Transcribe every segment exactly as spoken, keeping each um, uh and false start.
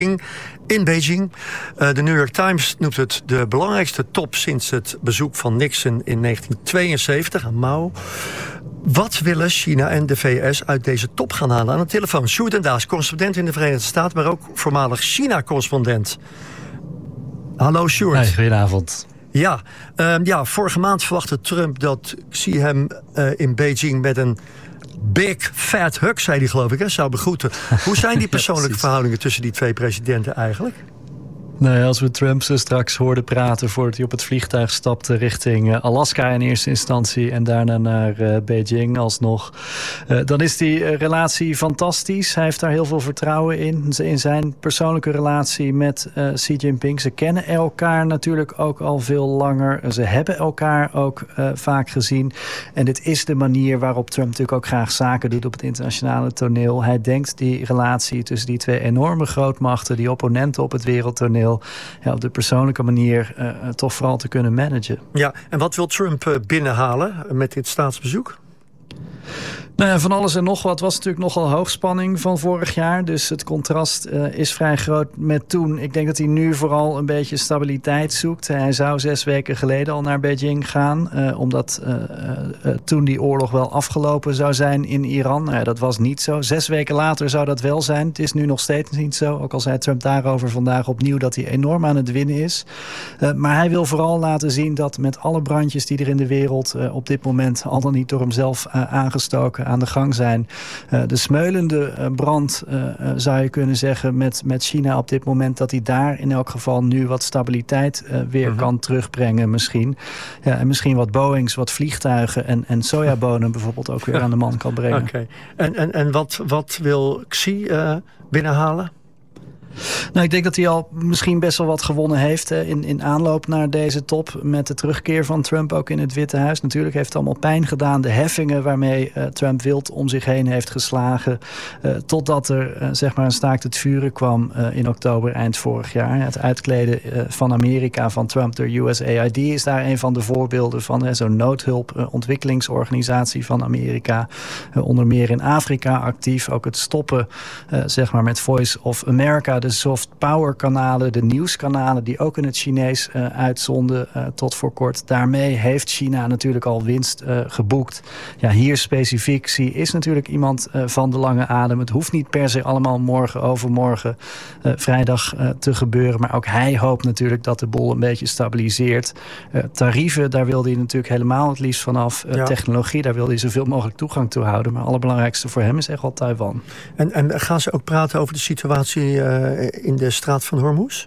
in Beijing. Uh, de New York Times noemt het de belangrijkste top sinds het bezoek van Nixon in negentien tweeënzeventig aan Mao. Wat willen China en de V S uit deze top gaan halen? Aan de telefoon Sjoerd en Daas, correspondent in de Verenigde Staten, maar ook voormalig China-correspondent. Hallo Sjoerd. Hey, goedenavond. Ja, uh, ja, vorige maand verwachtte Trump dat Xi hem uh, in Beijing met een big fat hug, zei hij geloof ik, hè, zou begroeten. Hoe zijn die persoonlijke ja, verhoudingen tussen die twee presidenten eigenlijk? Nou ja, als we Trump zo straks hoorden praten voordat hij op het vliegtuig stapte richting Alaska in eerste instantie en daarna naar uh, Beijing alsnog, uh, dan is die uh, relatie fantastisch. Hij heeft daar heel veel vertrouwen in, in zijn persoonlijke relatie met uh, Xi Jinping. Ze kennen elkaar natuurlijk ook al veel langer. Ze hebben elkaar ook uh, vaak gezien. En dit is de manier waarop Trump natuurlijk ook graag zaken doet op het internationale toneel. Hij denkt die relatie tussen die twee enorme grootmachten, die opponenten op het wereldtoneel, ja, op de persoonlijke manier uh, toch vooral te kunnen managen. Ja, en wat wil Trump uh, binnenhalen met dit staatsbezoek? Nou ja, van alles en nog wat was natuurlijk nogal hoogspanning van vorig jaar. Dus het contrast uh, is vrij groot met toen. Ik denk dat hij nu vooral een beetje stabiliteit zoekt. Hij zou zes weken geleden al naar Beijing gaan. Uh, omdat uh, uh, toen die oorlog wel afgelopen zou zijn in Iran. Nou ja, dat was niet zo. Zes weken later zou dat wel zijn. Het is nu nog steeds niet zo. Ook al zei Trump daarover vandaag opnieuw dat hij enorm aan het winnen is. Uh, maar hij wil vooral laten zien dat met alle brandjes die er in de wereld uh, op dit moment al dan niet door hemzelf uh, aangestoken aan de gang zijn. Uh, de smeulende uh, brand, uh, uh, zou je kunnen zeggen, met, met China op dit moment, dat hij daar in elk geval nu wat stabiliteit uh, weer mm-hmm. kan terugbrengen misschien. Ja, en misschien wat Boeings, wat vliegtuigen en, en sojabonen bijvoorbeeld ook weer aan de man kan brengen. Oké. Okay. En, en, en wat, wat wil Xi uh, binnenhalen? Nou, ik denk dat hij al misschien best wel wat gewonnen heeft hè, in, in aanloop naar deze top. Met de terugkeer van Trump ook in het Witte Huis. Natuurlijk heeft het allemaal pijn gedaan. De heffingen waarmee uh, Trump wild om zich heen heeft geslagen. Uh, totdat er uh, zeg maar een staakt het vuren kwam uh, in oktober eind vorig jaar. Het uitkleden uh, van Amerika van Trump door U S A I D is daar een van de voorbeelden van. Hè, zo'n noodhulp uh, ontwikkelingsorganisatie van Amerika. Uh, onder meer in Afrika actief. Ook het stoppen uh, zeg maar met Voice of America. De soft power kanalen, de nieuwskanalen die ook in het Chinees uh, uitzonden uh, tot voor kort. Daarmee heeft China natuurlijk al winst uh, geboekt. Ja, hier specifiek Xi is natuurlijk iemand uh, van de lange adem. Het hoeft niet per se allemaal morgen, overmorgen, uh, vrijdag uh, te gebeuren. Maar ook hij hoopt natuurlijk dat de boel een beetje stabiliseert. Uh, tarieven, daar wil hij natuurlijk helemaal het liefst vanaf. Uh, ja. Technologie, daar wil hij zoveel mogelijk toegang toe houden. Maar het allerbelangrijkste voor hem is echt wel Taiwan. En, en gaan ze ook praten over de situatie uh, in de straat van Hormuz?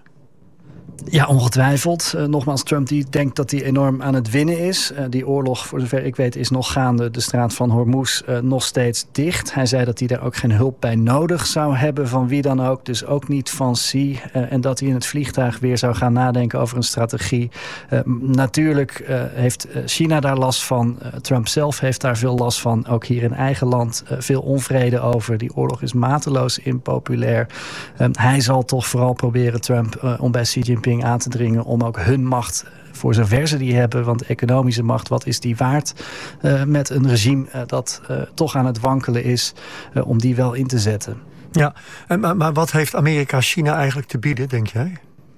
Ja, ongetwijfeld. Uh, nogmaals, Trump die denkt dat hij enorm aan het winnen is. Uh, die oorlog, voor zover ik weet, is nog gaande. De straat van Hormuz uh, nog steeds dicht. Hij zei dat hij daar ook geen hulp bij nodig zou hebben van wie dan ook. Dus ook niet van Xi. Uh, en dat hij in het vliegtuig weer zou gaan nadenken over een strategie. Uh, natuurlijk uh, heeft China daar last van. Uh, Trump zelf heeft daar veel last van. Ook hier in eigen land uh, veel onvrede over. Die oorlog is mateloos impopulair. Uh, hij zal toch vooral proberen, Trump, uh, om bij Xi Jinping aan te dringen om ook hun macht, voor zover ze die hebben, want economische macht, wat is die waard uh, met een regime uh, dat uh, toch aan het wankelen is, uh, om die wel in te zetten. Ja, en, maar, maar wat heeft Amerika China eigenlijk te bieden, denk jij?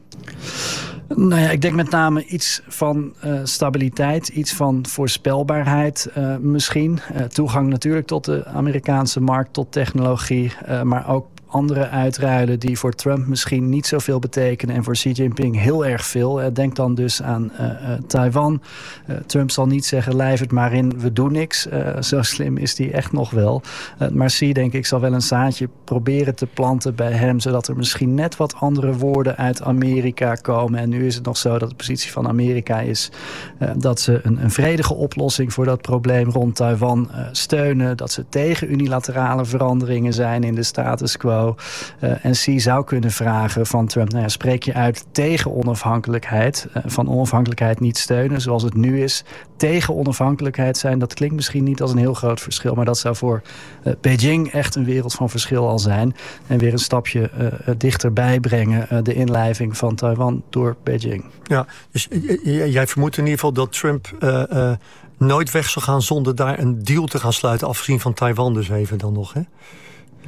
Nou ja, ik denk met name iets van uh, stabiliteit, iets van voorspelbaarheid uh, misschien. Uh, toegang natuurlijk tot de Amerikaanse markt, tot technologie, uh, maar ook andere uitruilen die voor Trump misschien niet zoveel betekenen en voor Xi Jinping heel erg veel. Denk dan dus aan uh, uh, Taiwan. Uh, Trump zal niet zeggen, lijf het maar in, we doen niks. Uh, zo slim is die echt nog wel. Uh, maar Xi, denk ik, zal wel een zaadje proberen te planten bij hem, zodat er misschien net wat andere woorden uit Amerika komen. En nu is het nog zo dat de positie van Amerika is uh, dat ze een, een vredige oplossing voor dat probleem rond Taiwan uh, steunen. Dat ze tegen unilaterale veranderingen zijn in de status quo. Uh, en Xi zou kunnen vragen van Trump, nou ja, spreek je uit tegen onafhankelijkheid. Uh, van onafhankelijkheid niet steunen zoals het nu is. Tegen onafhankelijkheid zijn, dat klinkt misschien niet als een heel groot verschil, maar dat zou voor uh, Beijing echt een wereld van verschil al zijn. En weer een stapje uh, dichterbij brengen, uh, de inlijving van Taiwan door Beijing. Ja, dus j- jij vermoedt in ieder geval dat Trump uh, uh, nooit weg zal gaan zonder daar een deal te gaan sluiten, afgezien van Taiwan dus even dan nog, hè?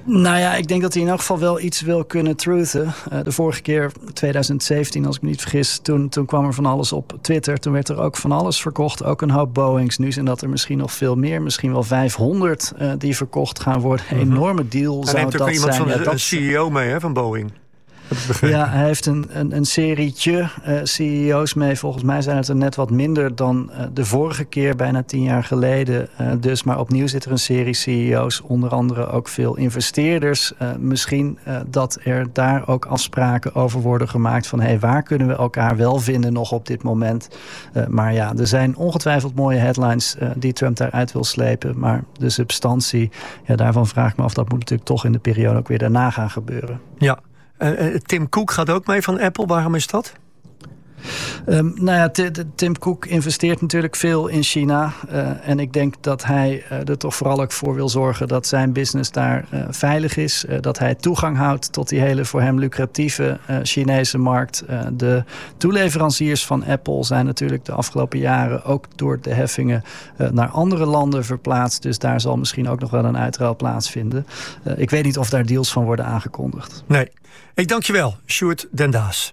Nou ja, ik denk dat hij in elk geval wel iets wil kunnen truthen. Uh, de vorige keer, twintig zeventien, als ik me niet vergis... Toen, toen kwam er van alles op Twitter. Toen werd er ook van alles verkocht. Ook een hoop Boeings. Nu zijn dat er misschien nog veel meer. Misschien wel vijfhonderd uh, die verkocht gaan worden. Een mm-hmm. enorme deal Hij zou neemt ook dat iemand zijn. van Ja, een C E O mee, hè, van Boeing. Ja, hij heeft een, een, een serietje uh, C E O's mee. Volgens mij zijn het er net wat minder dan uh, de vorige keer, bijna tien jaar geleden. Uh, dus, maar opnieuw zit er een serie C E O's. Onder andere ook veel investeerders. Uh, misschien uh, dat er daar ook afspraken over worden gemaakt van... hey, waar kunnen we elkaar wel vinden nog op dit moment? Uh, maar ja, er zijn ongetwijfeld mooie headlines uh, die Trump daaruit wil slepen. Maar de substantie, ja, daarvan vraag ik me af... dat moet natuurlijk toch in de periode ook weer daarna gaan gebeuren. Ja. Uh, Tim Cook gaat ook mee van Apple. Waarom is dat? Um, nou ja, t- t- Tim Cook investeert natuurlijk veel in China. Uh, en ik denk dat hij uh, er toch vooral ook voor wil zorgen... dat zijn business daar uh, veilig is. Uh, dat hij toegang houdt tot die hele voor hem lucratieve uh, Chinese markt. Uh, de toeleveranciers van Apple zijn natuurlijk de afgelopen jaren... ook door de heffingen uh, naar andere landen verplaatst. Dus daar zal misschien ook nog wel een uitruil plaatsvinden. Uh, ik weet niet of daar deals van worden aangekondigd. Nee. Ik dank je wel, Sjoerd Den Daas.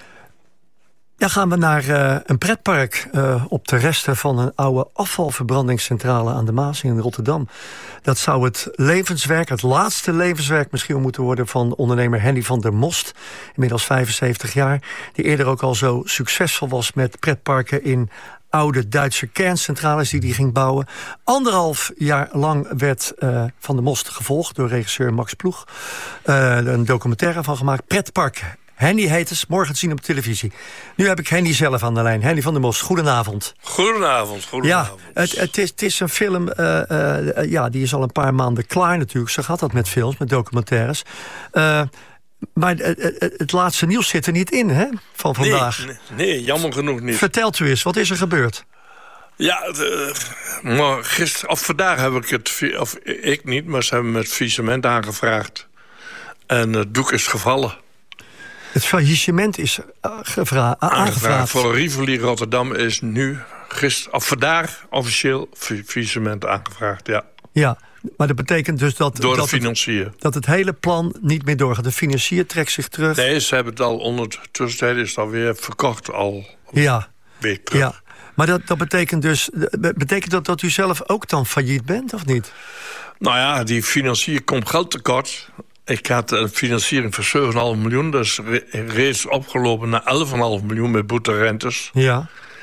Dan gaan we naar uh, een pretpark uh, op de resten van een oude afvalverbrandingscentrale aan de Maas in Rotterdam. Dat zou het levenswerk, het laatste levenswerk misschien moeten worden van ondernemer Henny van der Most, inmiddels vijfenzeventig jaar, die eerder ook al zo succesvol was met pretparken in oude Duitse kerncentrales die hij ging bouwen. Anderhalf jaar lang werd uh, Van der Most gevolgd door regisseur Max Ploeg. Uh, een documentaire van gemaakt, Pretpark. Henny heet het, morgen te zien op televisie. Nu heb ik Henny zelf aan de lijn. Henny van der Most, goedenavond. Goedenavond, goedenavond. Ja, het, het, is, het is een film, uh, uh, ja, die is al een paar maanden klaar natuurlijk. Zo gaat dat met films, met documentaires. Uh, maar het, het laatste nieuws zit er niet in, hè, van vandaag. Nee, nee, jammer genoeg niet. Vertelt u eens, wat is er gebeurd? Ja, de, maar gisteren, of vandaag heb ik het, of ik niet, maar ze hebben me het faillissement aangevraagd. En het doek is gevallen. Het faillissement is gevra- aangevraagd. Voor Rivoli Rotterdam is nu, gisteren, of vandaag, officieel faillissement aangevraagd, ja. Ja, maar dat betekent dus dat... Door de dat financier. Het, dat het hele plan niet meer doorgaat. De financier trekt zich terug. Nee, ze hebben het al ondertussen is het alweer verkocht al. Ja. Week terug. Ja. Maar dat, dat betekent dus... Betekent dat dat u zelf ook dan failliet bent, of niet? Nou ja, die financier komt geld tekort. Ik had een financiering van zeven komma vijf miljoen. Dat is reeds opgelopen naar elf komma vijf miljoen met boeterentes. Ja.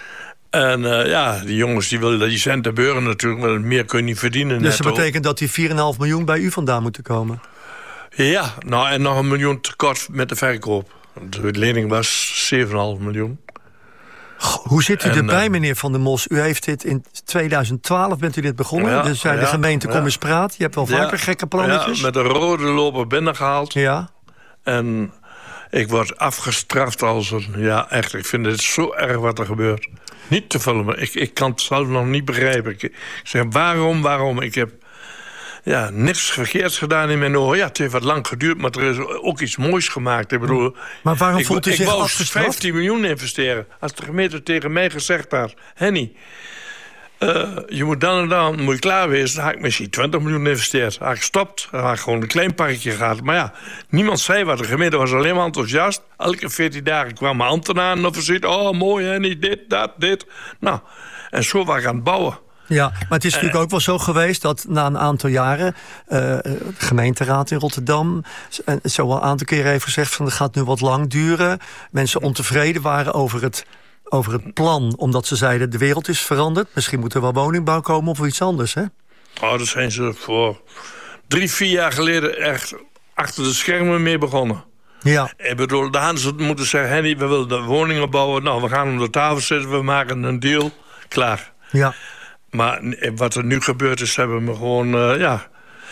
En uh, ja, die jongens die willen die centen beuren natuurlijk, maar meer kun je niet verdienen. Dus dat netto. betekent dat die vier komma vijf miljoen bij u vandaan moeten komen? Ja, nou en nog een miljoen tekort met de verkoop. De lening was zeven komma vijf miljoen. Goh, hoe zit u en, erbij, uh, meneer Van der Mos? U heeft dit in tweeduizend twaalf bent u dit begonnen. Ja, dus zei ja, de gemeente, kom ja. eens praat. Je hebt wel vaker ja, gekke plannetjes. Ja, met een rode loper binnengehaald. Ja. En ik word afgestraft als een... Ja, echt, ik vind het zo erg wat er gebeurt. Niet te filmen. Ik, ik kan het zelf nog niet begrijpen. Ik, ik zeg, waarom, waarom? Ik heb ja, niks verkeerds gedaan in mijn ogen. Ja, het heeft wat lang geduurd, maar er is ook iets moois gemaakt. Ik bedoel, maar waarom ik, voelt u ik zich wou afgestraft? vijftien miljoen investeren. Als de gemeente tegen mij gezegd had... Henny, uh, je moet dan en dan moet je klaar wezen. Dan had ik misschien twintig miljoen investeerd. Dan had ik gestopt. Dan had ik gewoon een klein parkje gehad. Maar ja, niemand zei wat. De gemeente was alleen maar enthousiast. Elke veertien dagen kwamen ambtenaren of ze oh mooi Henny, dit, dat, dit. Nou, en zo was ik aan het bouwen. Ja, maar het is natuurlijk ook wel zo geweest dat na een aantal jaren... Uh, de gemeenteraad in Rotterdam uh, zo al een aantal keren heeft gezegd... van het gaat nu wat lang duren. Mensen ontevreden waren over het, over het plan, omdat ze zeiden... de wereld is veranderd, misschien moet er wel woningbouw komen of iets anders, hè? Oh, daar zijn ze voor drie, vier jaar geleden echt achter de schermen mee begonnen. Ja. Ik bedoel, daar hadden ze moeten zeggen... Henny, we willen de woningen bouwen. Nou, we gaan om de tafel zitten, we maken een deal. Klaar. Ja. Maar wat er nu gebeurt is, hebben we me gewoon, uh, ja...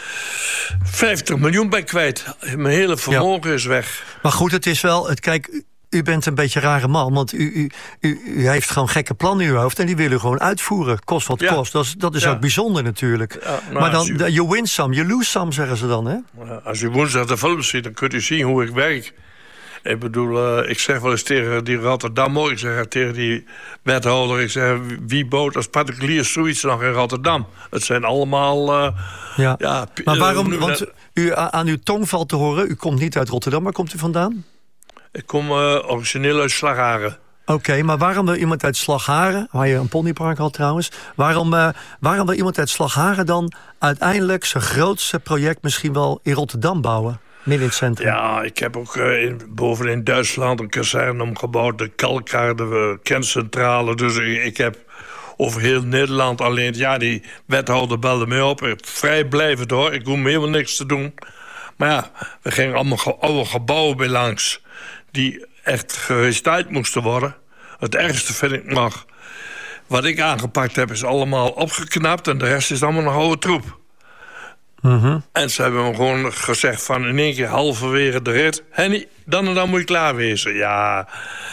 vijftig miljoen bij kwijt. Mijn hele vermogen ja. is weg. Maar goed, het is wel... Het, kijk, u, u bent een beetje een rare man, want u, u, u, u heeft gewoon gekke plannen in uw hoofd... en die wil u gewoon uitvoeren, kost wat ja. kost. Dat is, dat is ja. ook bijzonder natuurlijk. Ja, nou, maar dan, u, you win some, you lose some, zeggen ze dan, hè? Als u woensdag de film ziet, dan kunt u zien hoe ik werk. Ik bedoel, uh, ik zeg wel eens tegen die Rotterdammer... ik zeg tegen die wethouder... ik zeg, wie bouwt als particulier zoiets nog in Rotterdam? Het zijn allemaal... Uh, ja. ja, maar waarom... Uh, want U, aan uw tongval te horen, u komt niet uit Rotterdam. Waar komt u vandaan? Ik kom uh, origineel uit Slagharen. Oké, okay, maar waarom wil iemand uit Slagharen, waar je een ponypark had trouwens, waarom, uh, waarom wil iemand uit Slagharen dan uiteindelijk zijn grootste project misschien wel in Rotterdam bouwen? Midden in het centrum. Ja, ik heb ook uh, in, boven in Duitsland een kazerne omgebouwd, de Kalkar, de kerncentrale. Dus ik, ik heb over heel Nederland alleen, ja, die wethouder belde mij op. Ik vrij blijven hoor, ik hoef me helemaal niks te doen. Maar ja, er gingen allemaal ge- oude gebouwen bij langs die echt gerestaureerd moesten worden. Het ergste vind ik nog, wat ik aangepakt heb, is allemaal opgeknapt en de rest is allemaal nog oude troep. Mm-hmm. En ze hebben me gewoon gezegd van in één keer halverwege de rit, Henny, dan en dan moet je klaar wezen. Ja,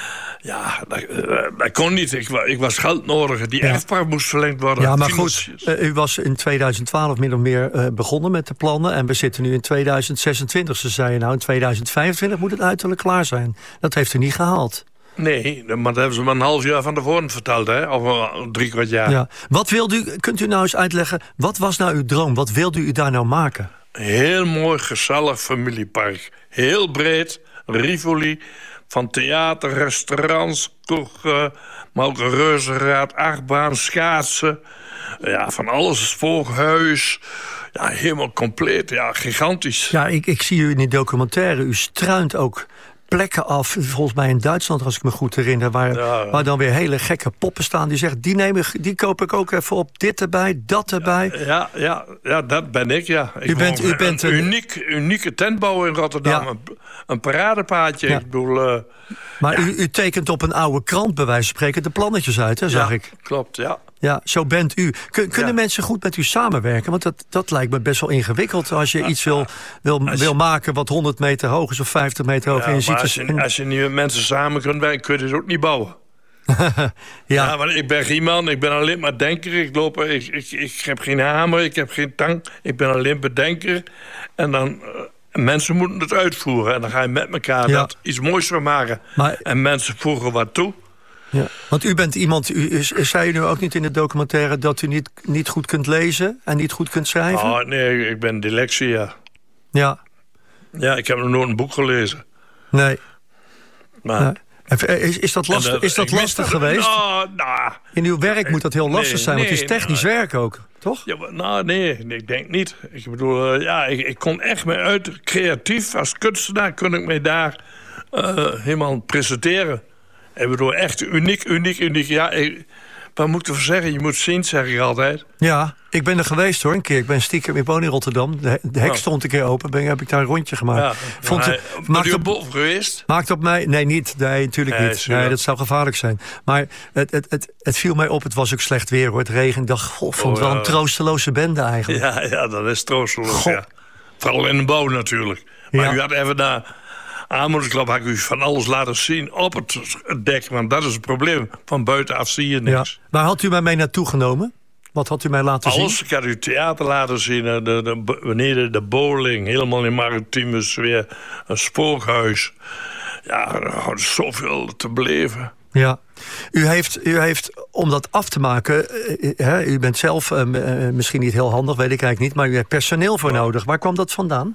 ja dat, dat kon niet. Ik, ik was geld nodig. Die ja. erfpacht moest verlengd worden. Ja, maar goed, uh, u was in tweeduizend twaalf min of meer uh, begonnen met de plannen. En we zitten nu in tweeduizend zesentwintig. Ze zeiden nou, in tweeduizend vijfentwintig moet het uiterlijk klaar zijn. Dat heeft u niet gehaald. Nee, maar dat hebben ze me een half jaar van tevoren verteld, hè? Of uh, drie kwart jaar. Ja. Wat wilde u, kunt u nou eens uitleggen, wat was nou uw droom? Wat wilde u daar nou maken? Een heel mooi, gezellig familiepark. Heel breed, Rivoli. Van theater, restaurants, kroegen, maar ook een reuzenrad, achtbaan, schaatsen. Ja, van alles, spookhuis. Ja, helemaal compleet. Ja, gigantisch. Ja, ik, ik zie u in die documentaire. U struint ook plekken af, volgens mij in Duitsland, als ik me goed herinner, waar, ja, ja. waar dan weer hele gekke poppen staan. Die zegt, die, neem ik, die koop ik ook even op. Dit erbij, dat erbij. Ja, ja, ja dat ben ik, ja. Ik u bent, u bent een, een uniek, unieke tentbouw in Rotterdam. Ja. Een, een paradepaadje. Ja. Ik bedoel... Uh, maar ja. u, u tekent op een oude krant, bij wijze van spreken, de plannetjes uit, hè, zag ja, ik. Klopt, ja. Ja, zo bent u. Kun, kunnen ja. mensen goed met u samenwerken? Want dat, dat lijkt me best wel ingewikkeld. Als je ja, iets wil, wil, als je, wil maken wat honderd meter hoog is of vijftig meter hoog. Ja, en je maar ziet als, je, en... als je niet met mensen samen kunt werken, kun je het ook niet bouwen. ja. ja, want ik ben geen man, ik ben alleen maar denker. Ik, loop, ik, ik, ik heb geen hamer, ik heb geen tang. Ik ben alleen bedenker. En dan... Uh, mensen moeten het uitvoeren. En dan ga je met elkaar ja. dat iets moois van maken. Maar... En mensen voegen wat toe. Ja, want u bent iemand, u, u, zei u nu ook niet in de documentaire dat u niet, niet goed kunt lezen en niet goed kunt schrijven? Oh, nee, ik ben dyslexia. Ja. Ja, ik heb nog nooit een boek gelezen. Nee. Maar... Ja. Is, is dat lastig, dat, is dat lastig geweest? Nou, nou, in uw werk moet dat heel lastig nee, zijn, want het is technisch nou, werk ook, toch? Ja, maar, nou, nee, ik denk niet. Ik bedoel, uh, ja, ik, ik kon echt me uit, creatief, als kunstenaar kon ik mij daar uh, helemaal presenteren. Ik bedoel, echt uniek, uniek, uniek. Ja, ik, wat moet ik ervoor zeggen? Je moet zien, zeg ik altijd. Ja, ik ben er geweest hoor, een keer. Ik ben stiekem, ik woon in Rotterdam. De, de hek oh. stond een keer open, ben, heb ik daar een rondje gemaakt. Ja, Vond hij, het, maakt je op boven geweest? Maakt op mij, nee niet, nee natuurlijk nee, niet. Nee, dat zou gevaarlijk zijn. Maar het, het, het, het viel mij op, het was ook slecht weer hoor. Het regen, ik dacht, goh, vond het oh, wel een troosteloze bende eigenlijk. Ja, ja, dat is troosteloos, ja. Vooral in de bouw natuurlijk. Maar ja. U had even naar... Aanmoedingsklap had ik u van alles laten zien op het dek. Want dat is het probleem. Van buitenaf zie je niks. Ja. Waar had u mij mee naartoe genomen? Wat had u mij laten alles, zien? Ik had u theater laten zien. De, de, beneden de bowling. Helemaal in maritieme sfeer. Een spookhuis. Ja, er is zoveel te beleven. Ja. U heeft, u heeft, om dat af te maken... Uh, uh, u bent zelf uh, uh, misschien niet heel handig, weet ik eigenlijk niet. Maar u hebt personeel voor ja. nodig. Waar kwam dat vandaan?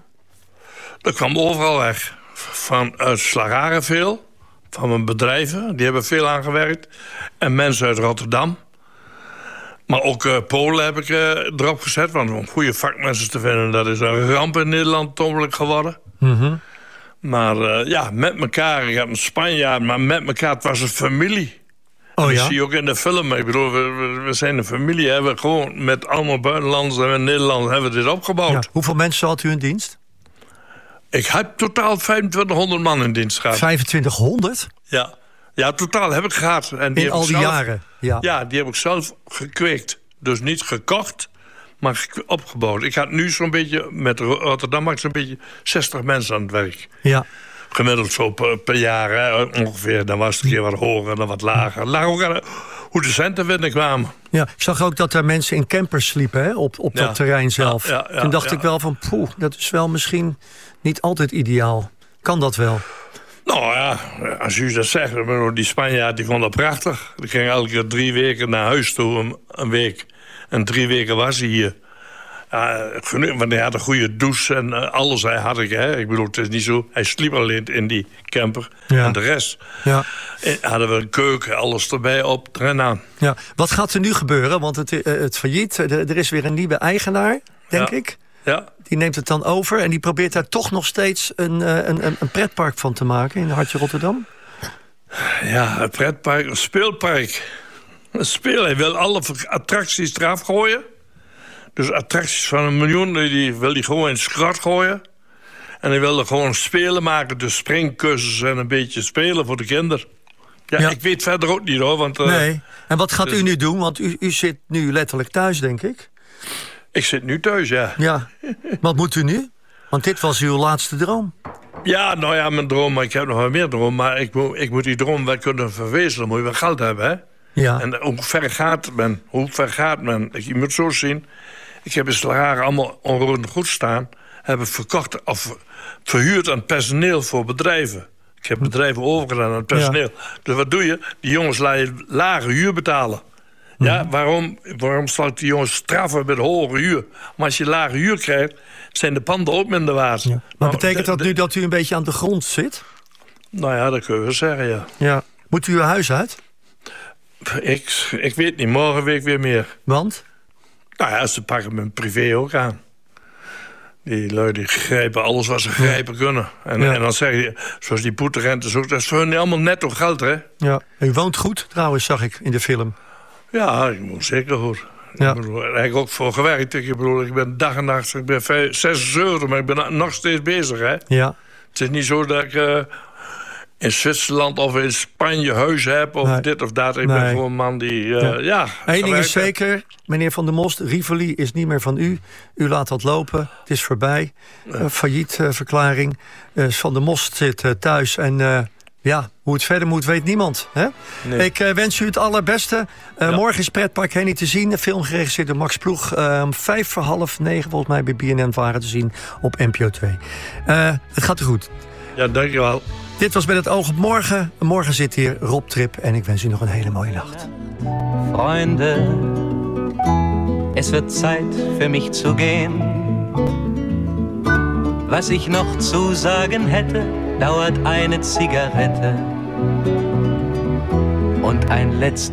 Dat kwam overal weg. Vanuit Slagharen veel. Van mijn bedrijven. Die hebben veel aangewerkt. En mensen uit Rotterdam. Maar ook uh, Polen heb ik uh, erop gezet. Want om goede vakmensen te vinden... dat is een ramp in Nederland tomelijk geworden. Mm-hmm. Maar uh, ja, met elkaar. Ik heb een Spanjaard. Maar met elkaar, het was een familie. Oh, dat ja? zie je ook in de film. Ik bedoel, we, we zijn een familie. Hebben we gewoon met allemaal buitenlanders en Nederlanders hebben we dit opgebouwd. Ja. Hoeveel mensen had u in dienst? Ik heb totaal vijfentwintighonderd man in dienst gehad. vijfentwintighonderd? Ja. Ja, totaal heb ik gehad. En die in al die zelf, jaren? Ja. ja, die heb ik zelf gekweekt. Dus niet gekocht, maar opgebouwd. Ik had nu zo'n beetje, met Rotterdam had ik zo'n beetje zestig mensen aan het werk. Ja. Gemiddeld zo per, per jaar, hè, ongeveer. Dan was het een keer wat hoger, dan wat lager. Lag ook aan hoe de centen binnenkwamen. Ja, ik zag ook dat er mensen in campers sliepen, hè, op, op ja. dat terrein zelf. Ja, ja, ja, Toen dacht ja. ik wel van, poeh, dat is wel misschien niet altijd ideaal. Kan dat wel? Nou ja, als u dat zegt, die Spanjaard die vond dat prachtig. Die ging elke keer drie weken naar huis toe, een, een week. En drie weken was hij hier. Ja, want hij had een goede douche en uh, alles hij had ik. Hè. Ik bedoel, het is niet zo... Hij sliep alleen in die camper. Ja. En de rest ja. En hadden we een keuken, alles erbij op, erin aan. Ja. Wat gaat er nu gebeuren? Want het, het failliet, er is weer een nieuwe eigenaar, denk ja. ik. Ja. Die neemt het dan over en die probeert daar toch nog steeds een, een, een pretpark van te maken in Hartje Rotterdam. Ja, een pretpark, een speelpark. Een speel, hij wil alle attracties eraf gooien. Dus attracties van een miljoen, die wil hij gewoon in het schrat gooien. En hij wil er gewoon spelen maken, dus springkussens en een beetje spelen voor de kinderen. Ja, ja. Ik weet verder ook niet hoor. Want, uh, nee. En wat gaat dus... u nu doen? Want u, u zit nu letterlijk thuis, denk ik. Ik zit nu thuis, ja. Ja. Wat moet u nu? Want dit was uw laatste droom. Ja, nou ja, mijn droom, maar ik heb nog wel meer droom. Maar ik moet, ik moet die droom wel kunnen verwezenlijken. Moet je wel geld hebben, hè? Ja. En hoe ver gaat men? Hoe ver gaat men? Je moet zo zien. Ik heb in Slagharen allemaal onroerend goed staan. Heb ik verkocht of verhuurd aan personeel voor bedrijven. Ik heb bedrijven overgedaan aan het personeel. Ja. Dus wat doe je? Die jongens laat je lage huur betalen. Ja, mm. waarom, waarom zal ik die jongens straffen met hoge huur? Maar als je lage huur krijgt, zijn de panden ook minder waard. Ja. Maar nou, betekent dat de, nu dat u een beetje aan de grond zit? Nou ja, dat kun je wel zeggen, ja. ja. Moet u uw huis uit? Ik, ik weet niet, morgen weet ik weer meer. Want? Nou ja, ze pakken mijn privé ook aan. Die lui die grijpen alles wat ze grijpen ja. kunnen. En, ja. en dan zeg je, zoals die boeterentes ook, dat is voor hun allemaal netto geld, hè? Ja. U woont goed, trouwens, zag ik in de film. Ja, ik woon zeker goed. Ja. Ik bedoel, daar heb ik ook voor gewerkt. Ik bedoel, ik ben dag en nacht, ik ben zesenzeventig, maar ik ben nog steeds bezig, hè? Ja. Het is niet zo dat ik uh, in Zwitserland of in Spanje huis heb of nee. dit of dat. Ik nee. ben gewoon een man die, uh, ja... ja Eén ding is zeker, meneer Van der Most, Rivoli is niet meer van u. U laat dat lopen, het is voorbij. Uh, faillietverklaring. Uh, Van der Most zit uh, thuis en... Uh, Ja, hoe het verder moet, weet niemand. Hè? Nee. Ik uh, wens u het allerbeste. Uh, ja. Morgen is Pretpark Henny te zien. Een film geregisseerd door Max Ploeg. Uh, om vijf voor half negen volgens mij bij B N N Varen te zien op N P O twee. Uh, het gaat er goed. Ja, dankjewel. Dit was Met het oog op morgen. Morgen zit hier Rob Trip en ik wens u nog een hele mooie nacht. Freunde, es wird Zeit für mich zu gehen. Was ich noch zu sagen hätte, dauert eine Zigarette und ein letzter